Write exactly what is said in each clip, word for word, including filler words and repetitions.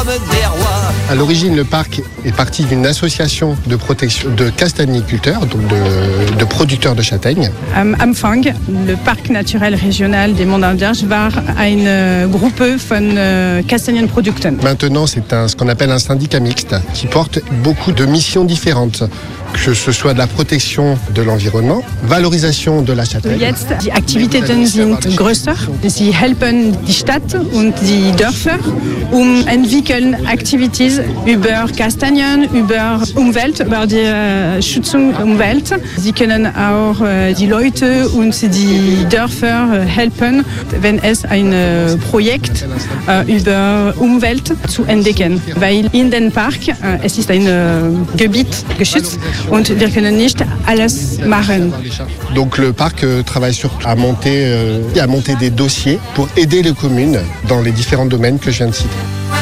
comme des rois. À l'origine, le parc est parti d'une association de protection de castagniculteurs, donc de, de producteurs de châtaignes. Am Anfang, le Parc naturel régional des Monts d'Ardèche war eine Gruppe von Kastanienprodukten. Maintenant, c'est un, ce qu'on appelle un syndicat mixte qui porte beaucoup de missions différentes, que ce soit de la protection de l'environnement, valorisation de la châtaigne. Jetzt, die Aktivitäten sind größer. Sie helfen die Stadt und die Dörfer, um entwickeln Aktivitäten über Kastanien, über Umwelt, über die Schützung der Umwelt. Sie können auch die Leute und die Dörfer helfen, wenn es ein Projekt über Umwelt zu entdecken. Weil in dem Park, es ist ein Gebiet geschützt, und wir können nicht alles machen. Donc le parc euh, travaille sur à monter, euh, à monter des dossiers pour aider les communes dans les différents domaines que je viens de citer.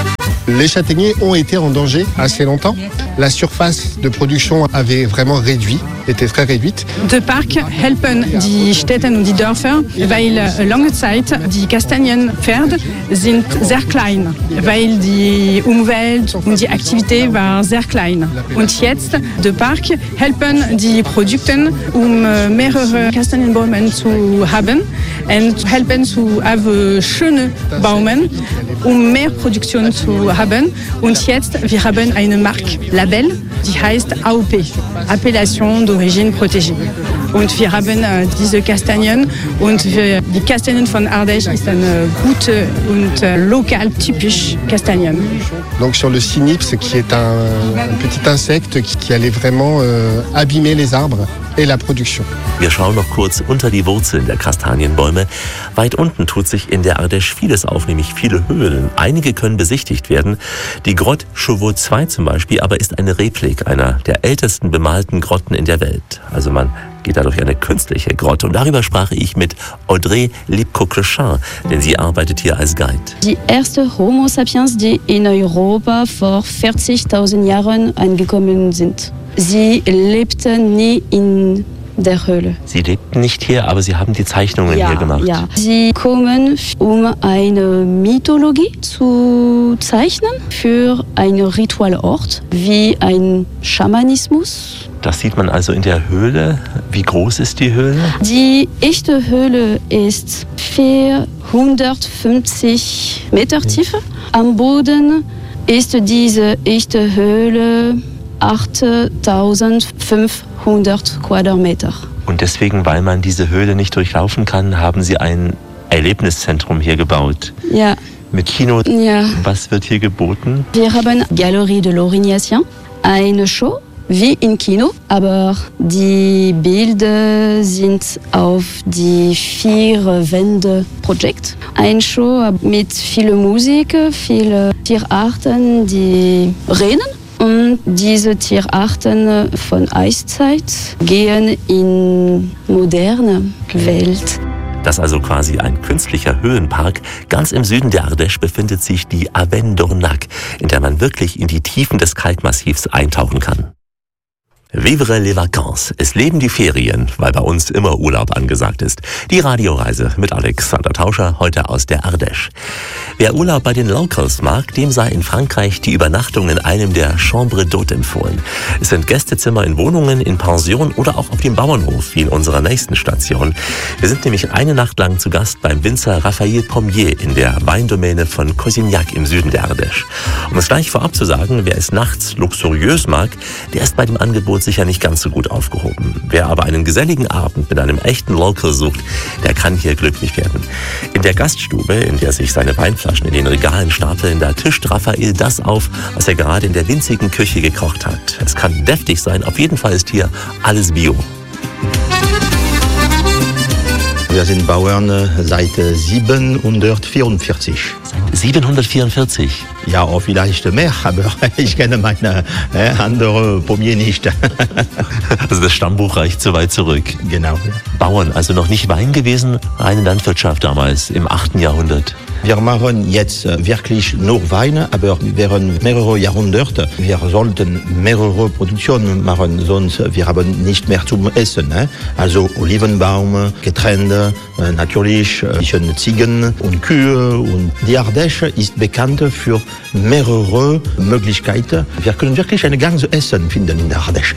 Les châtaigniers ont été en danger assez longtemps. La surface de production avait vraiment réduit, était très réduite. Der Park helfen die Städte und die Dörfer, weil lange Zeit die Kastanienpferde sind sehr klein, weil die Umwelt und die Aktivität war sehr klein. Und jetzt, der Park helfen die Produkte, um mehrere Kastanienbäume zu haben und helfen zu haben schöne Bäume, um mehr Produktion zu haben. Und jetzt, wir haben eine Marke, Label, die heißt A O P, Appellation d'origine protégée. Und wir haben äh, diese Kastanien und wir, die Kastanien von Ardèche ist eine gute und äh, lokal typisch Kastanien. Donc sur le cynips, qui est un, un petit insecte qui, qui allait vraiment euh, abîmer les arbres et la production. Wir schauen noch kurz unter die Wurzeln der Kastanienbäume. Weit unten tut sich in der Ardèche vieles auf, nämlich viele Höhlen. Einige können besichtigt werden. Die Grotte Chauveau zwei zum Beispiel aber ist eine Replik einer der ältesten bemalten Grotten in der Welt. Also man geht da durch eine künstliche Grotte. Und darüber sprach ich mit Audrey Lipko-Clechin, denn sie arbeitet hier als Guide. Die erste Homo sapiens, die in Europa vor vierzigtausend Jahren angekommen sind. Sie lebten nie in der Höhle. Sie lebten nicht hier, aber Sie haben die Zeichnungen ja, hier gemacht. Ja, sie kommen, um eine Mythologie zu zeichnen für einen Ritualort, wie ein Schamanismus. Das sieht man also in der Höhle. Wie groß ist die Höhle? Die echte Höhle ist vierhundertfünfzig Meter Tiefe. Am Boden ist diese echte Höhle achttausendfünfhundert Quadratmeter. Und deswegen, weil man diese Höhle nicht durchlaufen kann, haben Sie ein Erlebniszentrum hier gebaut. Ja. Mit Kino. Ja. Was wird hier geboten? Wir haben Galerie de l'Orignacien, eine Show wie im Kino, aber die Bilder sind auf die vier Wände Projekt. Eine Show mit viel Musik, viele Tierarten, die reden. Und diese Tierarten von Eiszeit gehen in moderne Welt. Das ist also quasi ein künstlicher Höhenpark. Ganz im Süden der Ardèche befindet sich die Avenne d'Ornac, in der man wirklich in die Tiefen des Kalkmassivs eintauchen kann. Vivre les vacances. Es leben die Ferien, weil bei uns immer Urlaub angesagt ist. Die Radioreise mit Alexander Tauscher, heute aus der Ardèche. Wer Urlaub bei den Locals mag, dem sei in Frankreich die Übernachtung in einem der Chambres d'Hôte empfohlen. Es sind Gästezimmer in Wohnungen, in Pensionen oder auch auf dem Bauernhof, wie in unserer nächsten Station. Wir sind nämlich eine Nacht lang zu Gast beim Winzer Raphaël Pommier in der Weindomäne von Cosignac im Süden der Ardèche. Um es gleich vorab zu sagen, wer es nachts luxuriös mag, der ist bei dem Angebot sicher nicht ganz so gut aufgehoben. Wer aber einen geselligen Abend mit einem echten Local sucht, der kann hier glücklich werden. In der Gaststube, in der sich seine Weinflaschen in den Regalen stapeln, da tischt Raphael das auf, was er gerade in der winzigen Küche gekocht hat. Es kann deftig sein, auf jeden Fall ist hier alles Bio. Wir sind Bauern seit siebenhundertvierundvierzig. siebenhundertvierundvierzig? Ja, auch vielleicht mehr, aber ich kenne meine äh, andere Pommier nicht. Also das Stammbuch reicht so weit zurück. Genau. Bauern, also noch nicht Wein gewesen, reine Landwirtschaft damals im achten Jahrhundert. Wir machen jetzt wirklich nur Wein, aber während mehrere Jahrhunderte. Wir sollten mehrere Produktionen machen, sonst wir haben nicht mehr zum Essen. Ne? Also Olivenbaum, Getreide, natürlich Ziegen und Kühe. Und die Ardèche ist bekannt für mehrere Möglichkeiten. Wir können wirklich eine ganze Essen finden in der Ardèche.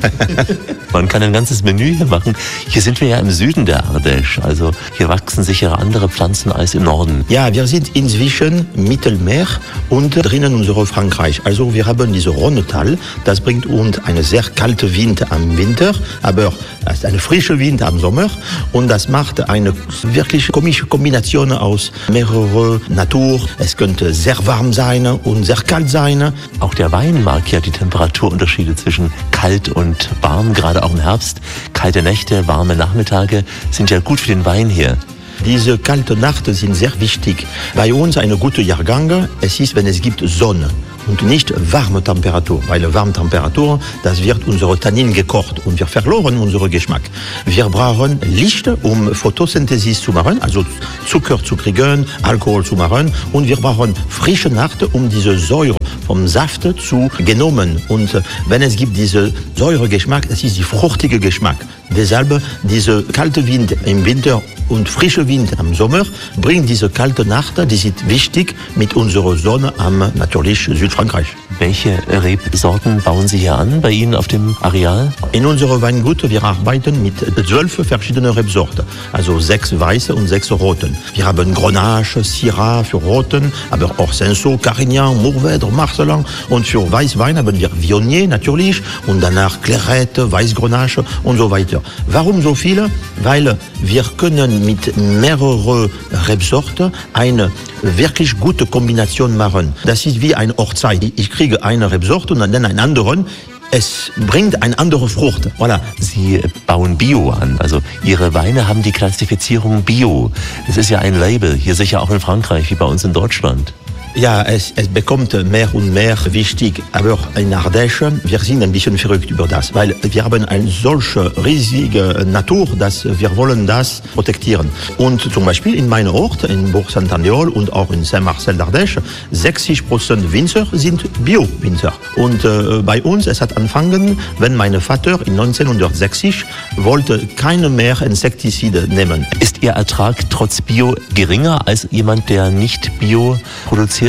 Man kann ein ganzes Menü hier machen. Hier sind wir ja im Süden der Ardèche, also hier wachsen sicher andere Pflanzen als im Norden. Ja, wir sind inzwischen Mittelmeer und drinnen unserer Frankreich. Also wir haben diese Rhônetal, das bringt uns eine sehr kalte Wind am Winter, aber es ist eine frische Wind am Sommer und das macht eine wirklich komische Kombination aus mehrere Natur. Es könnte sehr warm sein und sehr kalt sein. Auch der Wein mag ja die Temperaturunterschiede zwischen kalt und warm, gerade auch im Herbst. Kalte Nächte, warme Nachmittage sind ja gut für den Wein hier. Diese kalten Nächte sind sehr wichtig. Bei uns eine gute Jahrgang, es ist, wenn es gibt Sonne und nicht warme Temperatur, weil warme Temperatur, das wird unsere Tannin gekocht und wir verloren unseren Geschmack. Wir brauchen Licht, um Photosynthesis zu machen, also Zucker zu kriegen, Alkohol zu machen und wir brauchen frische Nacht, um diese Säure vom Saft zu genommen. Und wenn es gibt diese Säuregeschmack, das ist die fruchtige Geschmack. Deshalb diese kalte Wind im Winter und frische Wind am Sommer bringt diese kalte Nacht, die ist wichtig mit unserer Sonne am natürlich Südfrankreich. Welche Rebsorten bauen Sie hier an bei Ihnen auf dem Areal? In unserer Weingut wir arbeiten mit zwölf verschiedenen Rebsorten, also sechs weiße und sechs roten. Wir haben Grenache, Syrah für Roten, aber auch Cinsault, Carignan, Mourvèdre, Marcelin und für Weißwein haben wir Viognier natürlich und danach Clairette, Weißgrenache und so weiter. Warum so viele? Weil wir können mit mehreren Rebsorten eine wirklich gute Kombination machen. Das ist wie eine Hochzeit. Ich kriege eine Rebsorte und dann einen anderen. Es bringt eine andere Frucht. Voilà. Sie bauen Bio an, also Ihre Weine haben die Klassifizierung Bio. Es ist ja ein Label, hier sicher auch in Frankreich wie bei uns in Deutschland. Ja, es, es bekommt mehr und mehr wichtig. Aber in Ardèche, wir sind ein bisschen verrückt über das, weil wir haben eine solche riesige Natur, dass wir wollen das protektieren. Und zum Beispiel in meinem Ort, in Bourg-Saint-Andéol und auch in Saint-Marcel d'Ardèche, sechzig Prozent Winzer sind Bio-Winzer. Und äh, bei uns, es hat angefangen, wenn mein Vater in neunzehnhundertsechzig wollte keine mehr Insektizide nehmen. Ist Ihr Ertrag trotz Bio geringer als jemand, der nicht Bio produziert?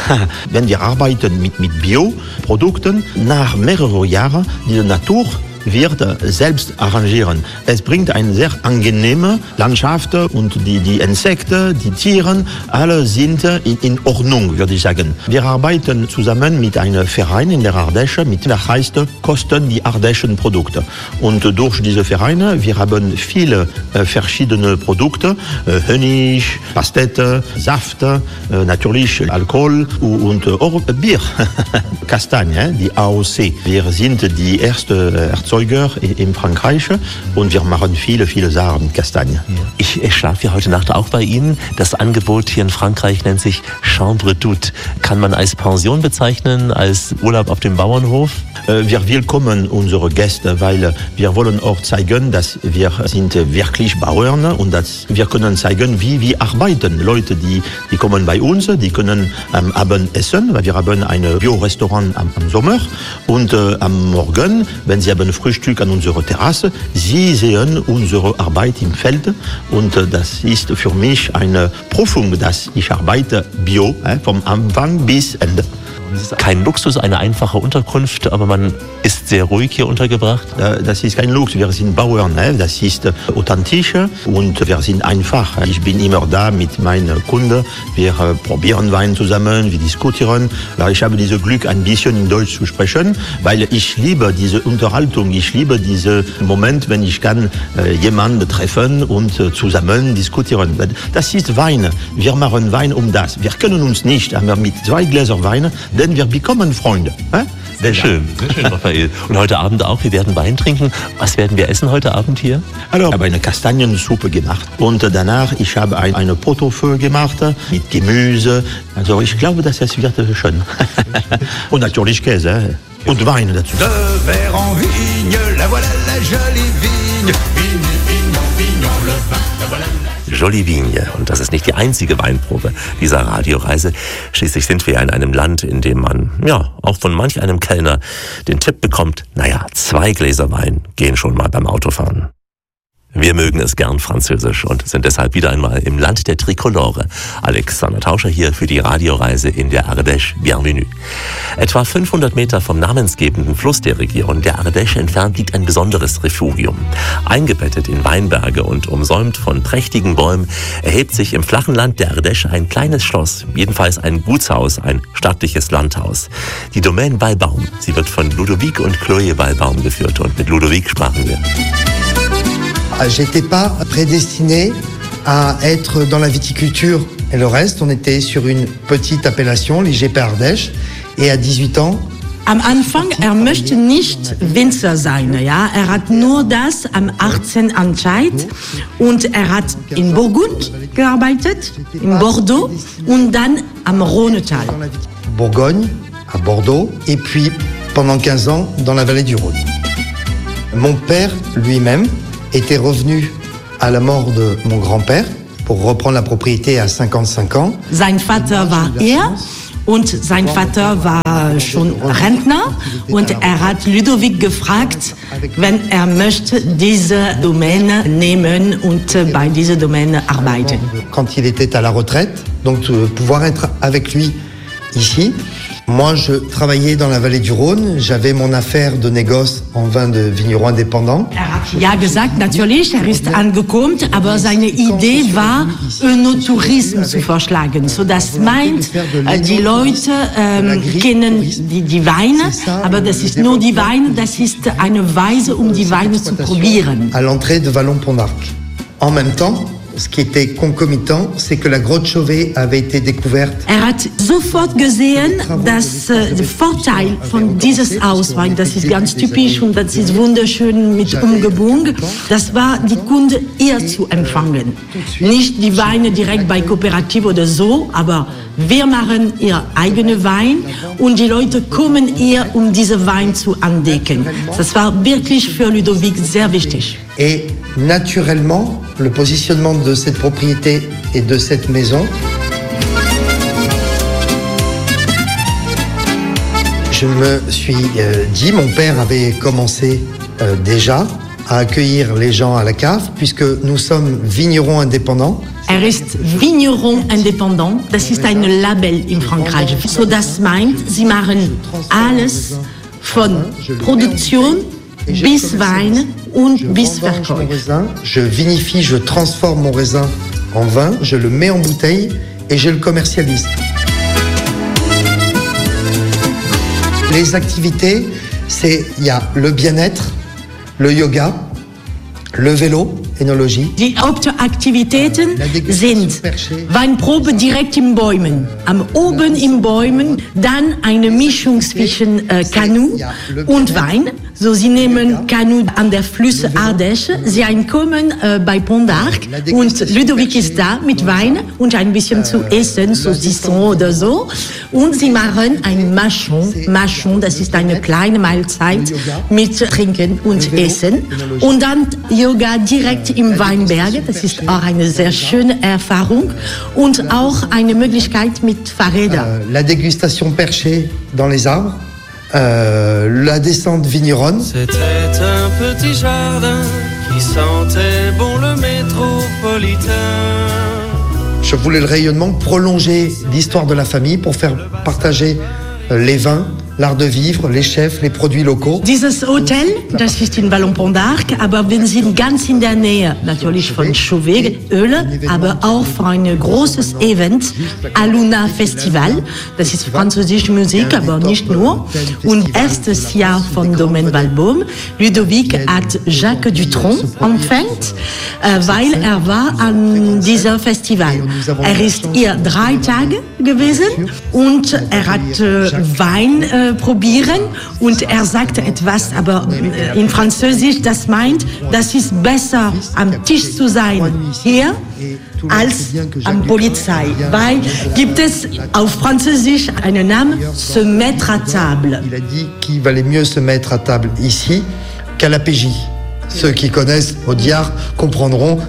Wenn wir arbeiten mit, mit Bioprodukten, nach mehreren Jahren, die Natur wird selbst arrangieren. Es bringt eine sehr angenehme Landschaft und die, die Insekten, die Tiere, alle sind in, in Ordnung, würde ich sagen. Wir arbeiten zusammen mit einem Verein in der Ardèche, mit der heißt Kosten die ardèchen Produkte. Und durch diese Vereine, wir haben viele äh, verschiedene Produkte, äh, Honig, Pastete, Saft, äh, natürlich Alkohol und äh, auch Bier, Kastagne, die A O C. Wir sind die erste Erzeuger in Frankreich und wir machen viele, viele Sachen mit Kastanien. Ich, ich schlafe ja heute Nacht auch bei Ihnen. Das Angebot hier in Frankreich nennt sich Chambre d'Hôte. Kann man als Pension bezeichnen, als Urlaub auf dem Bauernhof? Wir willkommen unsere Gäste, weil wir wollen auch zeigen, dass wir sind wirklich Bauern und dass wir können zeigen, wie wir arbeiten. Leute, die, die kommen bei uns, die können am Abend essen, weil wir haben ein Bio-Restaurant am, am Sommer und äh, am Morgen, wenn sie haben Frühstück an unserer Terrasse, sie sehen unsere Arbeit im Feld und äh, das ist für mich eine Prüfung, dass ich arbeite Bio, äh, vom Anfang bis Ende. Es ist kein Luxus, eine einfache Unterkunft, aber man ist sehr ruhig hier untergebracht. Das ist kein Luxus, wir sind Bauern, das ist authentisch und wir sind einfach. Ich bin immer da mit meinen Kunden, wir probieren Wein zusammen, wir diskutieren. Ich habe dieses Glück, ein bisschen in Deutsch zu sprechen, weil ich liebe diese Unterhaltung, ich liebe diesen Moment, wenn ich kann jemanden treffen und zusammen diskutieren. Das ist Wein, wir machen Wein um das. Wir können uns nicht, aber mit zwei Gläsern Wein, denn wir bekommen Freunde. Äh? Sehr schön, sehr schön, Raphael. Und heute Abend auch, wir werden Wein trinken. Was werden wir essen heute Abend hier? Also, ich habe eine Kastaniensuppe gemacht und danach, ich habe ein, eine Pot-au-feu gemacht mit Gemüse. Also ich glaube, dass es wird schön. Und natürlich Käse und Wein dazu. De verre en vigne, la voilà la jolie vigne. Vigne, vignon, vignon, le vin, la voilà la... Jolie Vigne. Und das ist nicht die einzige Weinprobe dieser Radioreise. Schließlich sind wir ja in einem Land, in dem man, ja, auch von manch einem Kellner den Tipp bekommt, naja, zwei Gläser Wein gehen schon mal beim Autofahren. Wir mögen es gern Französisch und sind deshalb wieder einmal im Land der Trikolore. Alexander Tauscher hier für die Radioreise in der Ardèche. Bienvenue. Etwa fünfhundert Meter vom namensgebenden Fluss der Region, der Ardèche, entfernt liegt ein besonderes Refugium. Eingebettet in Weinberge und umsäumt von prächtigen Bäumen erhebt sich im flachen Land der Ardèche ein kleines Schloss, jedenfalls ein Gutshaus, ein stattliches Landhaus. Die Domaine Walbaum. Sie wird von Ludovic und Chloé Walbaum geführt und mit Ludovic sprachen wir. J'étais pas prédestiné à être dans la viticulture et le reste. On était sur une petite appellation, l'I G P Ardèche. Et à dix-huit ans, am Anfang, er möchte nicht Winzer sein, ja. Er hat nur das am achtzehn entscheidet und er hat in Burgund gearbeitet, in Bordeaux und dann am Rhônetal. Bourgogne, à Bordeaux, et puis pendant quinze ans dans la vallée du Rhône. Mon père lui-même était revenu à la mort de mon grand-père pour reprendre la propriété à cinquante-cinq ans. Sein Vater war er und sein Vater war schon Rentner und er hat Ludovic gefragt, wenn er möchte diese Domäne nehmen und bei dieser Domäne arbeiten. Quand il était à la retraite, donc de pouvoir être avec lui ici. Moi, je travaillais dans la vallée du Rhône. J'avais mon affaire de négoce en vin de vigneron indépendant. Er hat ja gesagt, natürlich, er ist angekommen, aber seine Idee war, Önotourismus zu vorschlagen. So, das meint, die Leute ähm, kennen die, die Weine, aber das ist nur die Weine, das ist eine Weise, um die Weine zu probieren. À l'entrée de Vallon-Pont-d'Arc. En même temps, ce qui était concomitant, c'est que la grotte Chauvet avait été découverte. Er hat sofort gesehen, dass äh, der Vorteil von dieses Haus, weil das ist ganz typisch und das ist wunderschön mit Umgebung, das war die Kunde eher zu empfangen. Nicht die Weine direkt bei Kooperative oder so, aber wir machen ihr eigene Wein und die Leute kommen eher, um diese Wein zu entdecken. Das war wirklich für Ludovic sehr wichtig. Et naturellement, le positionnement de cette propriété et de cette maison, je me suis euh, dit, mon père avait commencé euh, déjà à accueillir les gens à la cave, puisque nous sommes vignerons indépendants. Er ist Vigneron indépendant, das ist ein Label in Frankreich. So, das meint, sie machen alles von Produktion bis Wein und bis Verkauf. Je vinifie, je transforme mon raisin en vin, je le mets en bouteille et je le commercialise. Les activités, c'est, il y a le bien-être, le yoga, le vélo, Enologie. Die Hauptaktivitäten sind Weinprobe direkt in Bäumen, am oben in Bäumen, dann eine Mischung zwischen äh, Kanu und Wein. So, sie nehmen Kanu an der Flüsse Ardèche, sie kommen äh, bei Pont-d'Arc und Ludovic ist da mit Wein und ein bisschen zu essen, so Saucisson oder so. Und sie machen ein Machon, Machon, das ist eine kleine Mahlzeit mit Trinken und Essen. Und dann Yoga direkt im Weinberg, das ist auch eine sehr schöne Erfahrung und auch eine Möglichkeit mit Fahrrädern. La dégustation perchée dans les arbres. Euh, la descente vigneronne. C'était un petit jardin qui sentait bon le métropolitain. Je voulais le rayonnement, prolonger l'histoire de la famille pour faire partager les vins, l'art de vivre, les chefs, les produits locaux. Dieses Hotel, das ist in Vallon-Pont-d'Arc, aber wir sind ganz in der Nähe, natürlich von Chauvet, Öle, aber auch für ein großes Event, Aluna Festival. Das ist französische Musik, aber nicht nur. Und erstes Jahr von Domaine Walbaum. Ludovic hat Jacques Dutronc empfängt, weil er war an diesem Festival. Er ist hier drei Tage gewesen und er hat äh, Wein äh, probieren und er sagte etwas, aber äh, in Französisch, das meint, das ist besser am Tisch zu sein hier als am Polizei, weil gibt es auf Französisch einen Namen, se mettre à table. Il a dit qu'il valait mieux se mettre à table ici qu'à la P J. Ceux qui connaissent Audiard comprendront.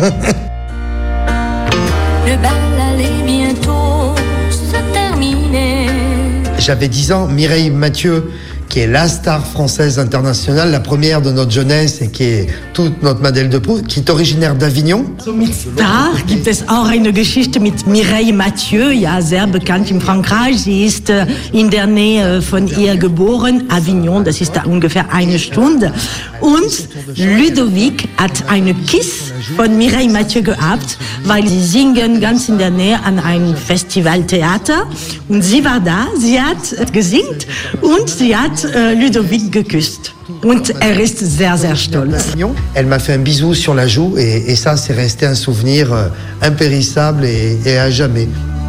Le bal allait bientôt se terminer. J'avais dix ans, Mireille Mathieu, qui est la star française internationale, la première de notre jeunesse et qui est toute notre Madeleine de Proust, qui est originaire d'Avignon. So mit Star gibt es auch eine Geschichte mit Mireille Mathieu, ja sehr bekannt in Frankreich. Sie ist äh, in der Nähe von ihr geboren, Avignon, das ist da ungefähr eine Stunde. Und Ludovic hat eine Kiss von Mireille Mathieu gehabt, weil sie singen ganz in der Nähe an einem Festivaltheater. Und sie war da, sie hat gesingt und sie hat äh, Ludovic geküsst. Und er ist sehr, sehr stolz. Elle m'a fait un bisou sur la joue et, et ça, c'est resté un souvenir euh, impérissable et, et à jamais.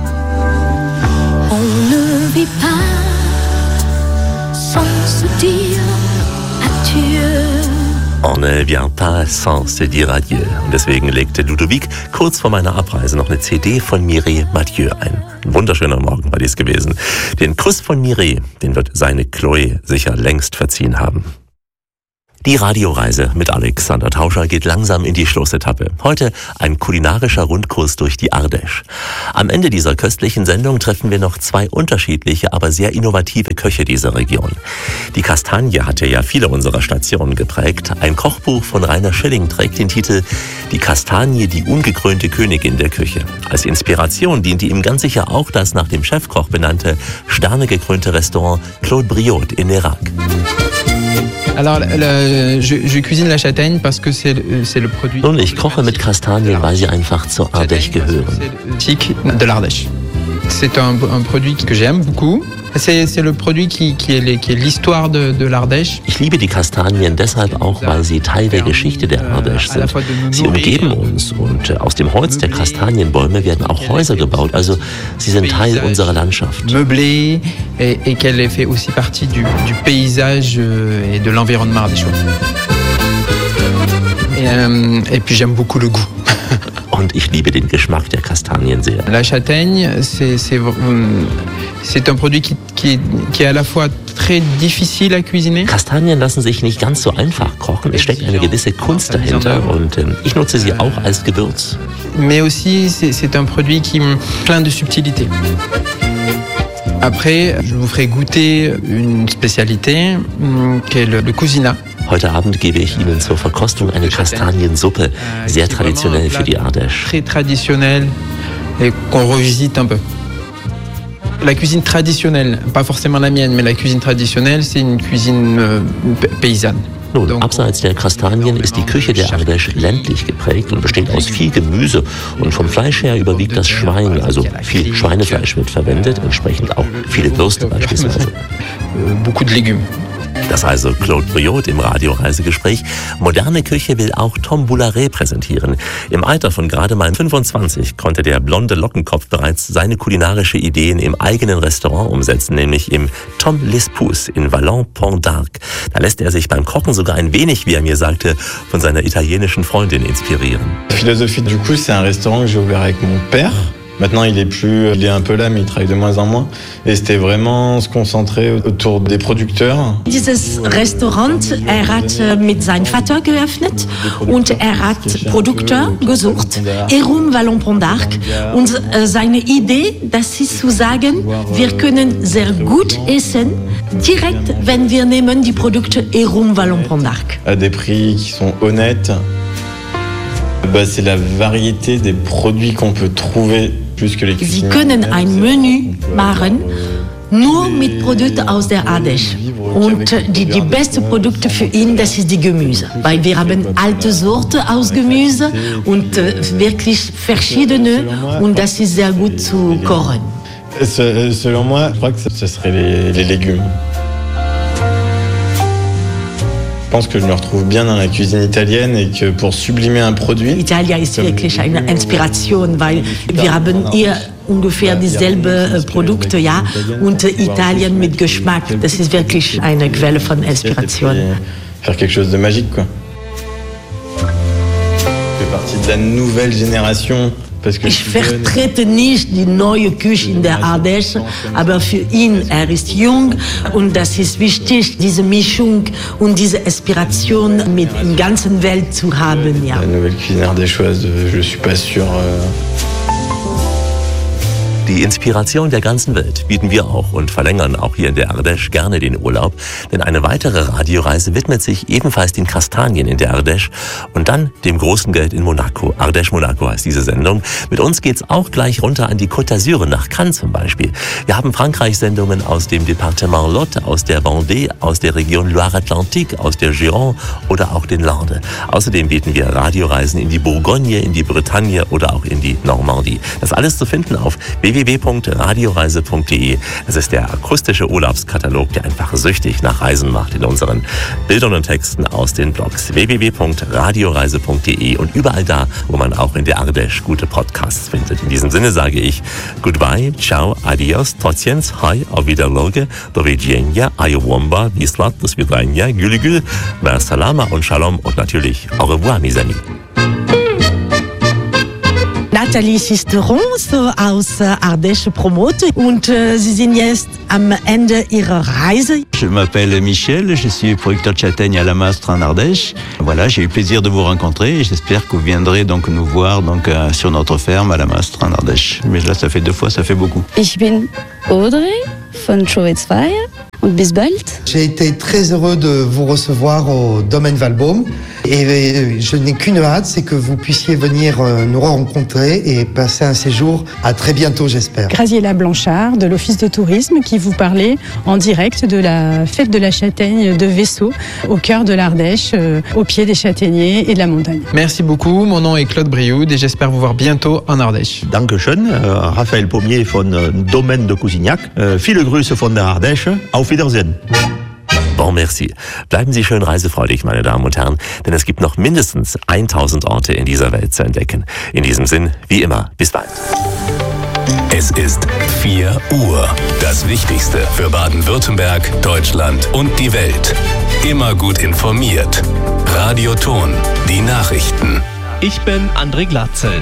On ne vit pas sans se dire adieu. On ne vient pas sans se dire adieu. Und deswegen legte Ludovic kurz vor meiner Abreise noch eine C D von Mireille Mathieu ein. Ein wunderschöner Morgen war dies gewesen. Den Kuss von Mireille, den wird seine Chloé sicher längst verziehen haben. Die Radioreise mit Alexander Tauscher geht langsam in die Schlussetappe. Heute ein kulinarischer Rundkurs durch die Ardèche. Am Ende dieser köstlichen Sendung treffen wir noch zwei unterschiedliche, aber sehr innovative Köche dieser Region. Die Kastanie hatte ja viele unserer Stationen geprägt. Ein Kochbuch von Rainer Schilling trägt den Titel Die Kastanie, die ungekrönte Königin der Küche. Als Inspiration diente ihm ganz sicher auch das nach dem Chefkoch benannte, sternegekrönte Restaurant Claude Briot in Nérac. Alors, le, je, je cuisine la châtaigne parce que c'est c'est le produit. Nun, ich koche mit Kastanien, weil sie einfach zur Ardèche gehören. Typique de l'Ardèche. C'est un, un produit que j'aime beaucoup. C'est c'est le produit qui qui est qui est l'histoire de de l'Ardèche. Ich liebe die Kastanien deshalb auch, weil sie Teil der Geschichte der Ardèche sind. Sie umgeben uns und aus dem Holz der Kastanienbäume werden auch Häuser gebaut. Also sie sind Teil unserer Landschaft. Meublée et, et qu'elle fait aussi partie du, du paysage et de l'environnement ardéchois. Et, euh, et puis j'aime beaucoup le goût. Und ich liebe den Geschmack der Kastanien sehr. La châtaigne, c'est c'est c'est un produit qui qui qui est à la fois très difficile à cuisiner. Kastanien lassen sich nicht ganz so einfach kochen. Es steckt eine gewisse Kunst dahinter und äh, ich nutze sie auch als Gewürz. Mais aussi c'est c'est un produit qui plein de subtilité. Après, je vous ferai goûter une spécialité qui est le, le cousinat. Heute Abend gebe ich Ihnen zur Verkostung eine Kastaniensuppe, sehr traditionell für die Ardèche. Très traditionnel et qu'on revisite un peu. La cuisine traditionnelle, pas forcément la mienne, mais la cuisine traditionnelle, c'est une cuisine euh, paysanne. Nun, abseits der Kastanien ist die Küche der Ardèche ländlich geprägt und besteht aus viel Gemüse. Und vom Fleisch her überwiegt das Schwein, also viel Schweinefleisch wird verwendet, entsprechend auch viele Würste beispielsweise. Beaucoup de légumes. Das also Claude Briot im Radioreisegespräch. Moderne Küche will auch Tom Boularet präsentieren. Im Alter von gerade mal fünfundzwanzig konnte der blonde Lockenkopf bereits seine kulinarische Ideen im eigenen Restaurant umsetzen, nämlich im Tom L'Espouse in Vallon-Pont d'Arc. Da lässt er sich beim Kochen sogar ein wenig, wie er mir sagte, von seiner italienischen Freundin inspirieren. La philosophie du coup, c'est un restaurant que j'ai ouvert avec mon père. Maintenant, il est plus, il est un peu là, mais il travaille de moins en moins. Et c'était vraiment se concentrer autour des producteurs. Dieses Restaurant, er hat mit seinem Vater geöffnet und er hat Produkte gesucht, herum Vallon-Pont d'Arc. Und seine Idee, das ist zu sagen, wir können sehr gut essen, direkt, wenn wir nehmen die Produkte herum Vallon-Pont d'Arc. À des prix qui sont honnêtes. Bah, c'est la variété des produits qu'on peut trouver. Sie können ein Menü machen, nur mit Produkten aus der Ardèche. Und die, die besten Produkte für ihn, das ist die Gemüse. Weil wir haben alte Sorten aus Gemüse und äh, wirklich verschiedene und das ist sehr gut zu kochen. Selon moi, je crois que ce serait les, les légumes. Je pense que je me retrouve bien dans la cuisine italienne et que pour sublimer un produit. Italia ist wirklich eine Inspiration, weil wir haben hier ungefähr dieselben Produkte, ja, und Italien mit Geschmack, das ist wirklich eine Quelle von Inspiration. Faire quelque chose de magique, quoi. Je fais partie de la nouvelle génération. Ich vertrete nicht die neue Küche in der Ardèche, aber für ihn, er ist jung und das ist wichtig, diese Mischung und diese Inspiration mit der ganzen Welt zu haben. Ja. La nouvelle cuisine ardéchoise, je suis pas sûr. Euh... Die Inspiration der ganzen Welt bieten wir auch und verlängern auch hier in der Ardèche gerne den Urlaub, denn eine weitere Radioreise widmet sich ebenfalls den Kastanien in der Ardèche und dann dem großen Geld in Monaco. Ardèche Monaco heißt diese Sendung. Mit uns geht's auch gleich runter an die Côte d'Azur, nach Cannes zum Beispiel. Wir haben Frankreich-Sendungen aus dem Departement Lot, aus der Vendée, aus der Region Loire-Atlantique, aus der Gironde oder auch den Landes. Außerdem bieten wir Radioreisen in die Bourgogne, in die Bretagne oder auch in die Normandie. Das alles zu finden auf w w w punkt radioreise punkt d e. Das ist der akustische Urlaubskatalog, der einfach süchtig nach Reisen macht in unseren Bildern und Texten aus den Blogs. w w w punkt radioreise punkt d e und überall da, wo man auch in der Ardèche gute Podcasts findet. In diesem Sinne sage ich Goodbye, ciao, adios, tociens, hi, auf Wiederloge, do widzenia, ayowomba, wislat, do svidania, gülgül, mer salama und shalom und natürlich au revoir, mes amis. Nathalie Sisteron, so aus Ardèche Promote und äh, Sie sind jetzt am Ende Ihrer Reise. Je m'appelle Michel, je suis producteur de châtaignes à la Mastre en Ardèche. Voilà, j'ai eu le plaisir de vous rencontrer et j'espère que vous viendrez donc nous voir donc euh, sur notre ferme à la Mastre en Ardèche. Mais là, ça fait deux fois, ça fait beaucoup. Ich bin Audrey von Schowitz-Feier und bis bald. J'ai été très heureux de vous recevoir au Domaine Valbaume et je n'ai qu'une hâte, c'est que vous puissiez venir nous rencontrer et passer un séjour. À très bientôt, j'espère. Graziella Blanchard de l'Office de tourisme qui vous parlait en direct de la fête de la châtaigne de Vaisseau au cœur de l'Ardèche, euh, au pied des châtaigniers et de la montagne. Merci beaucoup, mon nom est Claude Brioude et j'espère vous voir bientôt en Ardèche. Dankeschön, äh, Raphaël Pommier von äh, Domaine de Cousignac. Äh, viele Grüße von der Ardèche. Auf Wiedersehen. Bon, merci. Bleiben Sie schön reisefreudig, meine Damen und Herren, denn es gibt noch mindestens tausend Orte in dieser Welt zu entdecken. In diesem Sinn, wie immer, bis bald. Es ist vier Uhr. Das Wichtigste für Baden-Württemberg, Deutschland und die Welt. Immer gut informiert. Radioton, die Nachrichten. Ich bin André Glatzel.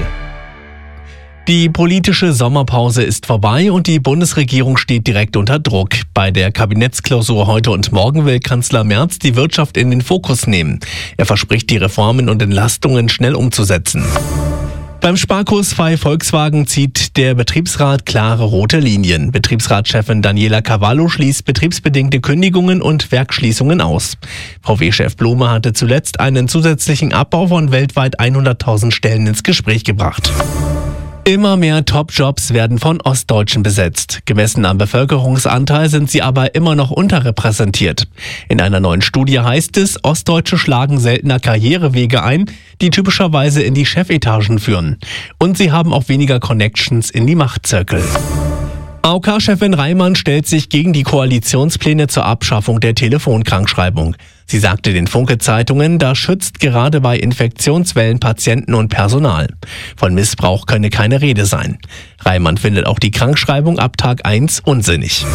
Die politische Sommerpause ist vorbei und die Bundesregierung steht direkt unter Druck. Bei der Kabinettsklausur heute und morgen will Kanzler Merz die Wirtschaft in den Fokus nehmen. Er verspricht, die Reformen und Entlastungen schnell umzusetzen. Beim Sparkurs bei Volkswagen zieht der Betriebsrat klare rote Linien. Betriebsratschefin Daniela Cavallo schließt betriebsbedingte Kündigungen und Werksschließungen aus. V W-Chef Blome hatte zuletzt einen zusätzlichen Abbau von weltweit hunderttausend Stellen ins Gespräch gebracht. Immer mehr Top-Jobs werden von Ostdeutschen besetzt. Gemessen am Bevölkerungsanteil sind sie aber immer noch unterrepräsentiert. In einer neuen Studie heißt es, Ostdeutsche schlagen seltener Karrierewege ein, die typischerweise in die Chefetagen führen. Und sie haben auch weniger Connections in die Machtzirkel. A O K-Chefin Reimann stellt sich gegen die Koalitionspläne zur Abschaffung der Telefonkrankschreibung. Sie sagte den Funke-Zeitungen, das schützt gerade bei Infektionswellen Patienten und Personal. Von Missbrauch könne keine Rede sein. Reimann findet auch die Krankschreibung ab Tag eins unsinnig.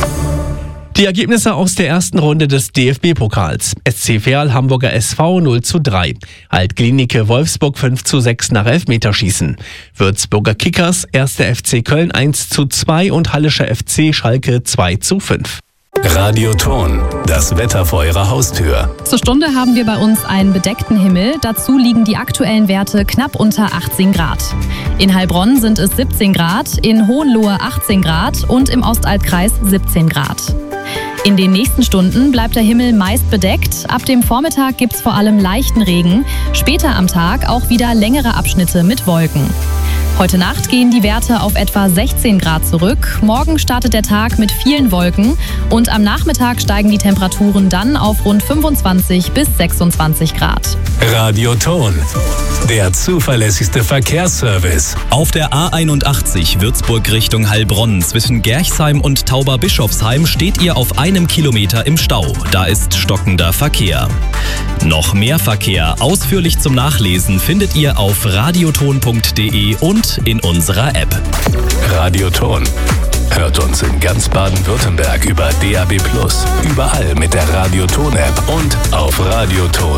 Die Ergebnisse aus der ersten Runde des D F B-Pokals. S C Verl Hamburger S V null zu drei. Alt-Klinike Wolfsburg fünf zu sechs nach Elfmeterschießen. Würzburger Kickers erster F C Köln eins zu zwei und Hallischer F C Schalke zwei zu fünf. Radioton, das Wetter vor Ihrer Haustür. Zur Stunde haben wir bei uns einen bedeckten Himmel. Dazu liegen die aktuellen Werte knapp unter achtzehn Grad. In Heilbronn sind es siebzehn Grad, in Hohenlohe achtzehn Grad und im Ostalbkreis siebzehn Grad. In den nächsten Stunden bleibt der Himmel meist bedeckt. Ab dem Vormittag gibt's vor allem leichten Regen. Später am Tag auch wieder längere Abschnitte mit Wolken. Heute Nacht gehen die Werte auf etwa sechzehn Grad zurück. Morgen startet der Tag mit vielen Wolken und am Nachmittag steigen die Temperaturen dann auf rund fünfundzwanzig bis sechsundzwanzig Grad. Radioton, der zuverlässigste Verkehrsservice. Auf der A einundachtzig Würzburg Richtung Heilbronn zwischen Gerchsheim und Tauberbischofsheim steht ihr auf einem Kilometer im Stau. Da ist stockender Verkehr. Noch mehr Verkehr ausführlich zum Nachlesen findet ihr auf radioton punkt d e und in unserer App. Radioton. Hört uns in ganz Baden-Württemberg über D A B plus, überall mit der Radioton-App und auf radioton